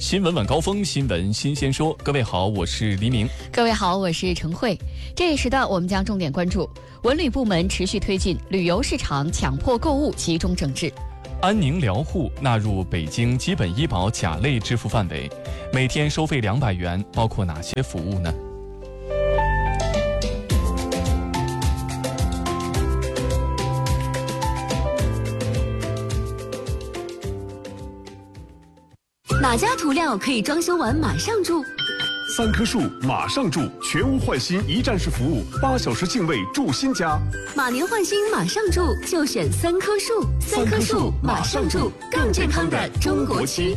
新闻晚高峰，新闻新鲜说。各位好，我是黎明。 各位好，我是陈慧。这一时段我们将重点关注文旅部门持续推进旅游市场强迫购物集中整治。 安宁疗护纳入北京基本医保甲类支付范围，每天收费200元，包括哪些服务呢？ 哪家涂料可以装修完马上住 ？3棵树马上住，全屋换新一站式服务，8小时净位住新家。 马年换新马上住，就选3棵树。3棵树马上住，更健康的中国区。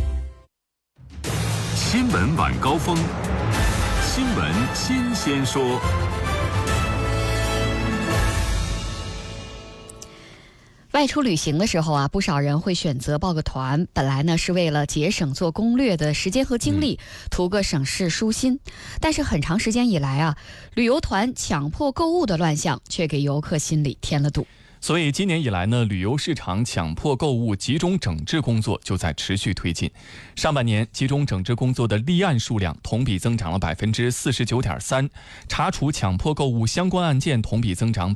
新闻晚高峰，新闻新鲜说。 外出旅行的时候啊，不少人会选择报个团，本来呢是为了节省做攻略的时间和精力，图个省事舒心。但是很长时间以来啊，旅游团强迫购物的乱象却给游客心里添了堵。 所以今年以来呢，旅游市场强迫购物集中整治工作就在持续推进。上半年集中整治工作的立案数量同比增长了49.3%，查处强迫购物相关案件同比增长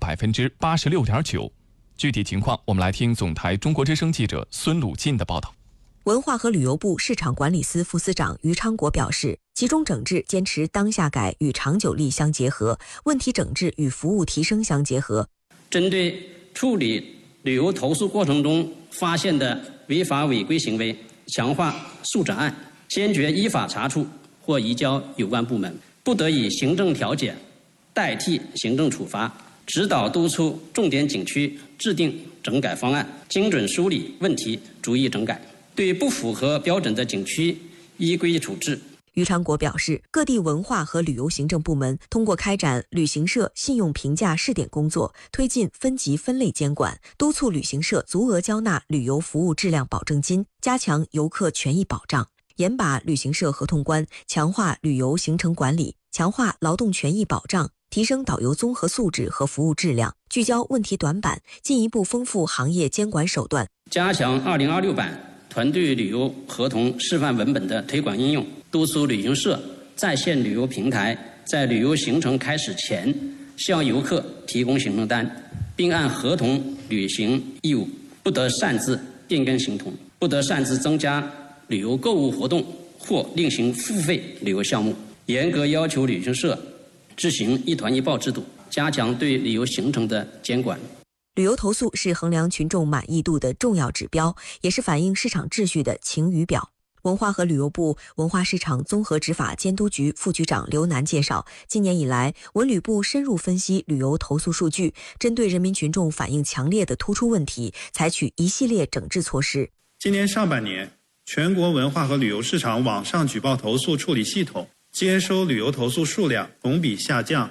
86.9%。具体情况，我们来听总台中国之声记者孙鲁进的报道。 文化和旅游部市场管理司副司长于昌国表示，集中整治坚持当下改与长久力相结合，问题整治与服务提升相结合。 针对处理旅游投诉过程中发现的违法违规行为，强化速诊案，坚决依法查处或移交有关部门，不得以行政调解代替行政处罚，指导督促重点景区制定整改方案，精准梳理问题，逐一整改。对不符合标准的景区依规处置。 于昌国表示，各地文化和旅游行政部门通过开展旅行社信用评价试点工作，推进分级分类监管，督促旅行社足额交纳旅游服务质量保证金，加强游客权益保障，严把旅行社合同关，强化旅游行程管理，强化劳动权益保障，提升导游综合素质和服务质量，聚焦问题短板，进一步丰富行业监管手段， 加强2026版团队旅游合同示范文本的推广应用，督促旅行社在线旅游平台在旅游行程开始前向游客提供行程单，并按合同履行义务，不得擅自变更行程，不得擅自增加旅游购物活动或另行付费旅游项目，严格要求旅行社执行一团一报制度，加强对旅游行程的监管。 旅游投诉是衡量群众满意度的重要指标，也是反映市场秩序的晴雨表。文化和旅游部文化市场综合执法监督局副局长刘楠介绍，今年以来，文旅部深入分析旅游投诉数据，针对人民群众反映强烈的突出问题，采取一系列整治措施。 今年上半年，全国文化和旅游市场网上举报投诉处理系统接收旅游投诉数量同比下降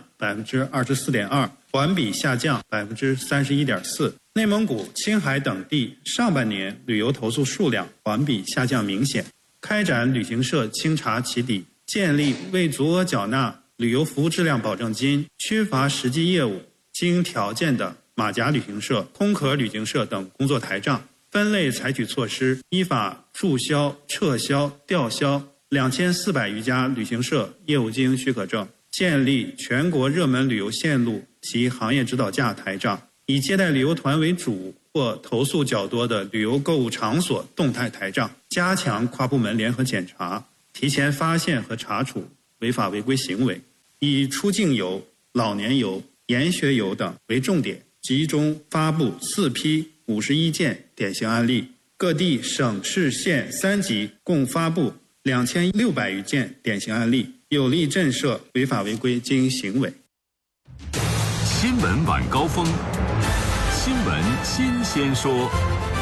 24.2%，环比下降31.4%。内蒙古、青海等地上半年旅游投诉数量环比下降明显。开展旅行社清查起底，建立未足额缴纳旅游服务质量保证金、缺乏实际业务、经条件的马甲旅行社、空壳旅行社等工作台账，分类采取措施，依法注销、撤销、吊销2400余家旅行社业务经营许可证，建立全国热门旅游线路及行业指导价台账，以接待旅游团为主或投诉较多的旅游购物场所动态台账，加强跨部门联合检查，提前发现和查处违法违规行为，以出境游、老年游、研学游等为重点，集中发布4批51件典型案例，各地省市县3级共发布2600余件典型案例，有力震慑违法违规经营行为。 新闻晚高峰，新闻新鲜说。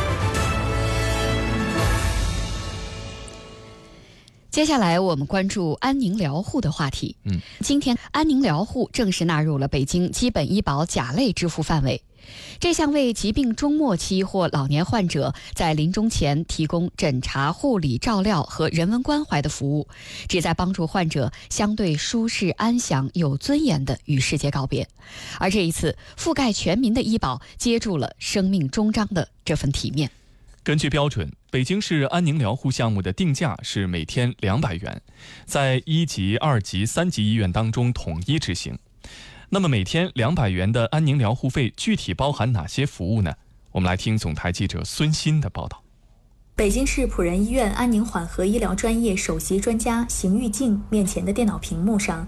接下来我们关注安宁疗护的话题。今天安宁疗护正式纳入了北京基本医保甲类支付范围。这项为疾病中末期或老年患者在临终前提供诊查、护理、照料和人文关怀的服务，旨在帮助患者相对舒适、安详、有尊严地与世界告别。而这一次，覆盖全民的医保接住了生命终章的这份体面。 根据标准，北京市安宁疗护项目的定价是每天200元，在1级、2级、3级医院当中统一执行。那么每天200元的安宁疗护费具体包含哪些服务呢？我们来听总台记者孙鑫的报道。 北京市辅仁医院安宁缓和医疗专业首席专家邢玉静面前的电脑屏幕上